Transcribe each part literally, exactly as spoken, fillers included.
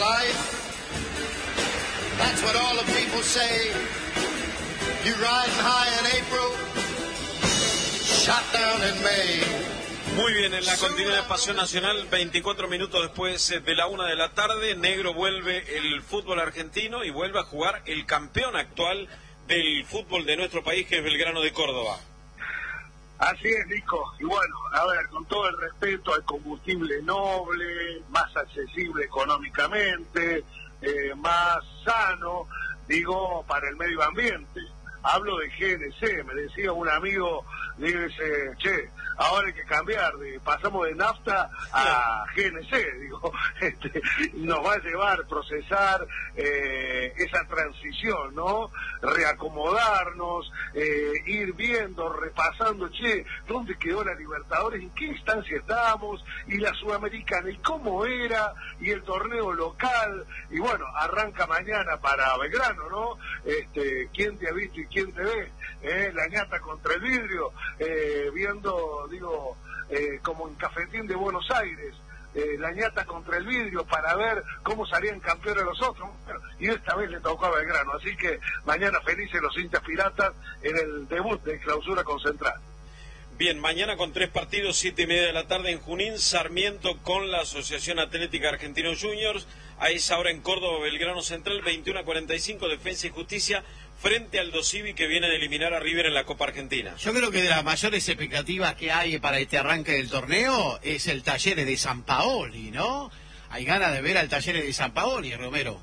life. That's what all the people say. You riding high in April, shot down in May. Muy bien, en la continuidad de Pasión Nacional, veinticuatro minutos después de la una de la tarde, Negro vuelve el fútbol argentino y vuelve a jugar el campeón actual del fútbol de nuestro país, que es Belgrano de Córdoba. Así es, Nico. Y bueno, a ver, con todo el respeto al combustible noble, más accesible económicamente, eh, más sano, digo, para el medio ambiente. Hablo de G N C, me decía un amigo, dice, che, ahora hay que cambiar, de, pasamos de nafta a G N C, digo, este, nos va a llevar a procesar eh, esa transición, ¿no? Reacomodarnos, eh, ir viendo, repasando, che, ¿dónde quedó la Libertadores? ¿En qué instancia estamos? Y la Sudamericana, ¿y cómo era? Y el torneo local, y bueno, arranca mañana para Belgrano, ¿no? Este, ¿quién te ha visto y quién te ve? Eh, la ñata contra el vidrio, eh, viendo, digo, eh, como en Cafetín de Buenos Aires, eh, la ñata contra el vidrio para ver cómo salían campeones los otros, y esta vez le tocó a Belgrano, así que mañana felices los hinchas piratas en el debut de Clausura con Central. Bien, mañana con tres partidos, siete y media de la tarde en Junín, Sarmiento con la Asociación Atlética Argentino Juniors, a esa hora en Córdoba, Belgrano Central, veintiuno a cuarenta y cinco, Defensa y Justicia, frente al Dosivi, que viene de eliminar a River en la Copa Argentina. Yo creo que de las mayores expectativas que hay para este arranque del torneo es el Talleres de San Paoli, ¿no? Hay ganas de ver al Talleres de San Paoli, Romero.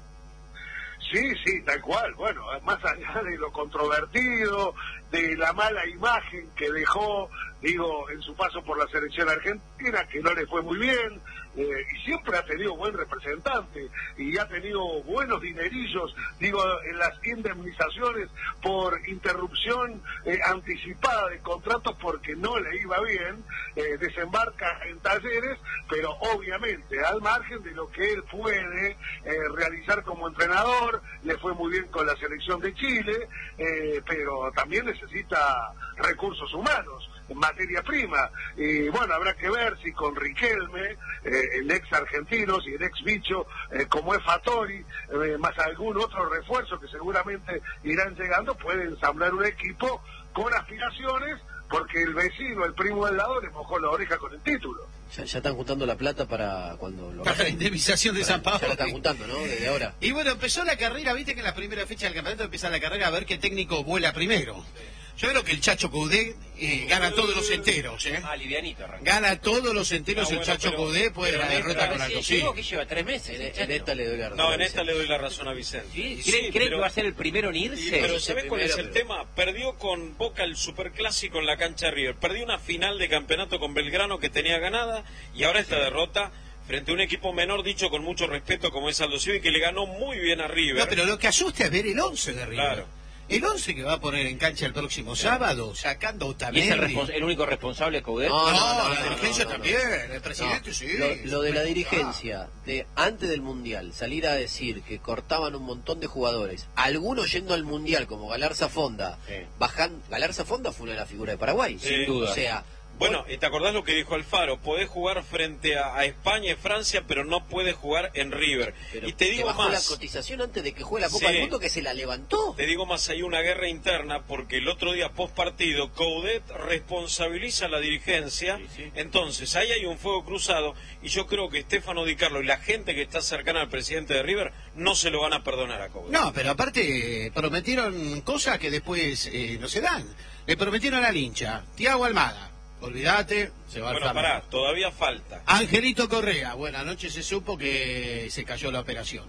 Sí, sí, tal cual. Bueno, más allá de lo controvertido, de la mala imagen que dejó, digo, en su paso por la selección argentina, que no le fue muy bien, eh, y siempre ha tenido buen representante, y ha tenido buenos dinerillos, digo, en las indemnizaciones por interrupción eh, anticipada de contratos porque no le iba bien, eh, desembarca en Talleres, pero obviamente al margen de lo que él puede eh, realizar como entrenador, le fue muy bien con la selección de Chile, eh, pero también necesita recursos humanos, materia prima, y bueno, habrá que ver si con Riquelme, eh, el ex argentino, y el ex bicho, eh, como es Fattori, eh, más algún otro refuerzo que seguramente irán llegando, puede ensamblar un equipo con aspiraciones, porque el vecino, el primo del lado, le mojó la oreja con el título. Ya, ya están juntando la plata para cuando lo... Para la indemnización de para, San Pablo. Ya la están juntando, ¿no? Desde ahora. Y bueno, empezó la carrera, viste que en la primera fecha del campeonato empieza la carrera a ver qué técnico vuela primero. Yo creo que el Chacho Coudet eh, gana todos los enteros, ¿eh? Ah, livianito arranca. Gana todos los enteros, No, el bueno, Chacho pero- Coudet puede pero la en derrota esta- con Aldo Sí, Civi. digo que lleva tres meses. En, el en Chacho. esta le doy la razón. No, a en esta Vicente. le doy la razón a Vicente. ¿Sí? Sí, ¿Cree, cree pero- que va a ser el primero en irse? Pero ese ¿sabés cuál es primero, el pero- tema? Perdió con Boca el Superclásico en la cancha de River. Perdió una final de campeonato con Belgrano que tenía ganada, y ahora esta derrota frente a un equipo menor, dicho con mucho respeto, como es Aldo Civi, que le ganó muy bien a River. No, pero lo que asusta es ver el once de River. Claro. El once que va a poner en cancha el próximo sábado, sacando a ¿Y es Otamendi. el, respons- el único responsable de Coudet? No, No, no, no, la no, dirigencia no, no, también, el presidente No, sí. lo, lo de la Ah. dirigencia, de antes del Mundial, salir a decir que cortaban un montón de jugadores, algunos yendo al Mundial, como Galarza Fonda, Sí. bajan, Galarza Fonda fue una de las figuras de Paraguay, Sí. sin duda. O sea, Bueno, ¿y te acordás lo que dijo Alfaro? Podés jugar frente a, a España y Francia, pero no podés jugar en River. pero Y te digo bajó la más, cotización antes de que juegue la Copa Sí. del Mundo, que se la levantó. te digo más, hay una guerra interna, porque el otro día post partido, Coudet responsabiliza a la dirigencia, Sí, sí. entonces ahí hay un fuego cruzado, y yo creo que Stefano Di Carlo y la gente que está cercana al presidente de River no se lo van a perdonar a Coudet. No, pero aparte prometieron cosas que después eh, no se dan. Le prometieron al hincha, Thiago Almada, olvídate, se va al Bueno, Flamengo. pará, todavía falta. Angelito Correa, bueno, anoche se supo que se cayó la operación.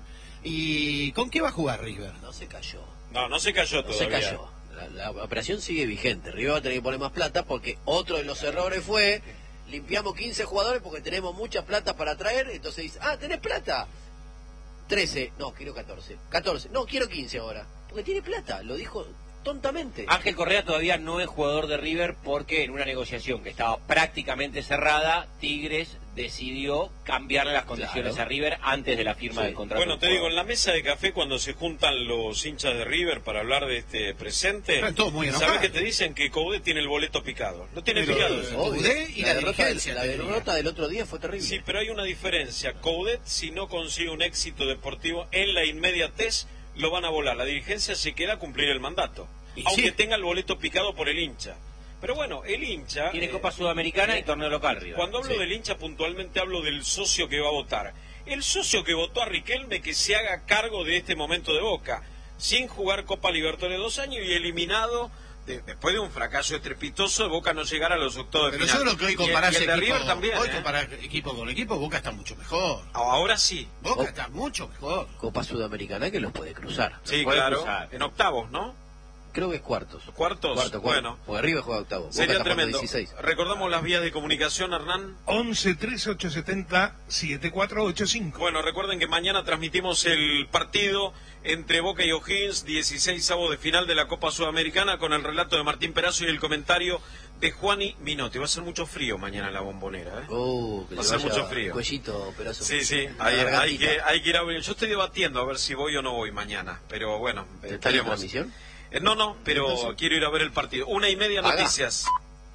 ¿Y con qué va a jugar River? No se cayó, No, no se cayó no se todavía. cayó. La, la operación sigue vigente. River va a tener que poner más plata porque otro de los errores fue, limpiamos quince jugadores porque tenemos mucha plata para traer, entonces dice, ah, ¿tenés plata? trece, no, quiero catorce. catorce, no, quiero quince ahora. Porque tiene plata, lo dijo tontamente. Ángel Correa todavía no es jugador de River porque en una negociación que estaba prácticamente cerrada, Tigres decidió cambiarle las condiciones Claro. a River antes de la firma Sí. del contrato. Bueno, del te digo, jugador. en la mesa de café cuando se juntan los hinchas de River para hablar de este presente, Están todos muy enojados. ¿sabes que te dicen? Que Coudet tiene el boleto picado. No tiene Pero, picado. eh, Obvio. Coudet y la derrota, dirigencia, la te diría. derrota del otro día fue terrible. Sí, pero hay una diferencia. Coudet, si no consigue un éxito deportivo en la inmediatez, lo van a volar. La dirigencia se queda a cumplir el mandato, Y aunque sí. tenga el boleto picado por el hincha. Pero bueno, el hincha... Tiene eh, Copa Sudamericana y torneo local, River. Cuando hablo Sí. del hincha, puntualmente hablo del socio que va a votar. El socio que votó a Riquelme, que se haga cargo de este momento de Boca, sin jugar Copa Libertadores dos años y eliminado de- después de un fracaso estrepitoso de Boca no llegar a los octavos de Pero final. yo creo que hoy Y el- compararse y el de equipo, River también, hoy ¿eh? comparar equipo con equipo, Boca está mucho mejor. Ahora sí. Boca Oh. está mucho mejor. Copa Sudamericana que los puede cruzar. Sí, puede claro. cruzar. En octavos, ¿no? Creo que es cuartos. ¿Cuartos? Cuarto, cuarto. Bueno. Porque River juega octavo. Boca Sería está jugando tremendo. dieciséis. Recordamos las vías de comunicación, Hernán. once trece ocho setenta siete cuatro ocho cinco. Bueno, recuerden que mañana transmitimos el partido entre Boca y O'Higgins, dieciséis avos de final de la Copa Sudamericana, con el relato de Martín Perazo y el comentario de Juani Minotti. Va a ser mucho frío mañana en la Bombonera, ¿eh? Oh, que Va a le ser vaya mucho frío. Cuellito, pedazo. Sí, sí, La hay, hay gargantita. que, hay que ir a ver. Yo estoy debatiendo a ver si voy o no voy mañana, pero bueno, ¿Está en esperemos. transmisión? Eh, no, no, pero Entonces- quiero ir a ver el partido. Una y media Haga. noticias.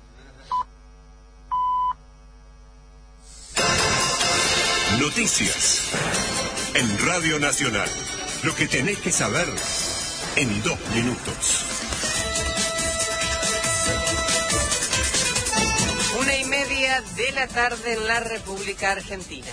Noticias en Radio Nacional. Lo que tenés que saber en dos minutos. Una y media de la tarde en la República Argentina.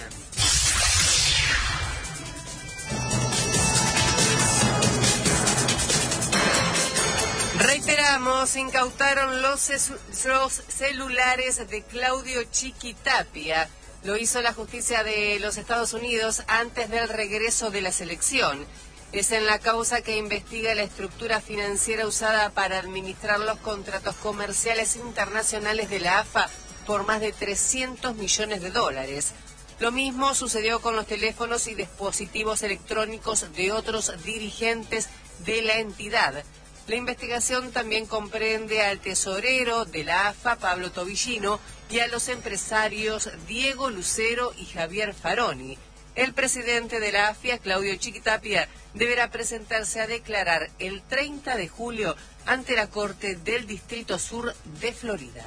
Reiteramos, incautaron los, cesu- los celulares de Claudio Chiquitapia. Lo hizo la justicia de los Estados Unidos antes del regreso de la selección. Es en la causa que investiga la estructura financiera usada para administrar los contratos comerciales internacionales de la A F A por más de trescientos millones de dólares. Lo mismo sucedió con los teléfonos y dispositivos electrónicos de otros dirigentes de la entidad. La investigación también comprende al tesorero de la A F A, Pablo Tobillino, y a los empresarios Diego Lucero y Javier Faroni. El presidente de la A F I A, Claudio Chiquitapia, deberá presentarse a declarar el treinta de julio ante la Corte del Distrito Sur de Florida.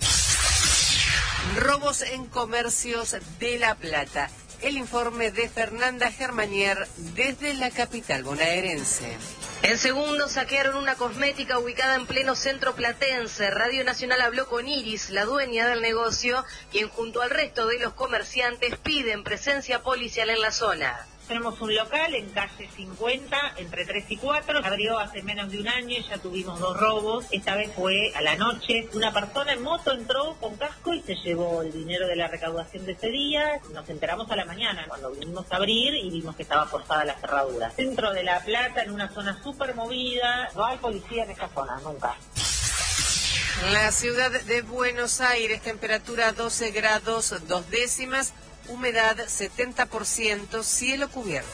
Robos en comercios de La Plata. El informe de Fernanda Germanier desde la capital bonaerense. En segundos saquearon una cosmética ubicada en pleno centro platense. Radio Nacional habló con Iris, la dueña del negocio, quien junto al resto de los comerciantes piden presencia policial en la zona. Tenemos un local en calle cincuenta, entre tres y cuatro. Abrió hace menos de un año y ya tuvimos dos robos. Esta vez fue a la noche. Una persona en moto entró con casco y se llevó el dinero de la recaudación de ese día. Nos enteramos a la mañana cuando vinimos a abrir y vimos que estaba forzada la cerradura. Centro de La Plata, en una zona súper movida. No hay policía en esta zona, nunca. La ciudad de Buenos Aires, temperatura doce grados dos décimas, humedad setenta por ciento, cielo cubierto.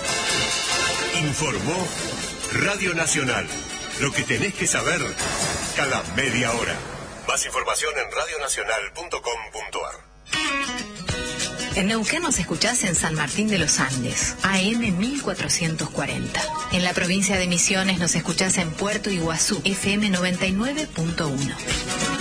Informó Radio Nacional. Lo que tenés que saber cada media hora. Más información en radionacional punto com punto a r. En Neuquén nos escuchás en San Martín de los Andes, A M mil cuatrocientos cuarenta. En la provincia de Misiones nos escuchás en Puerto Iguazú, F M noventa y nueve punto uno.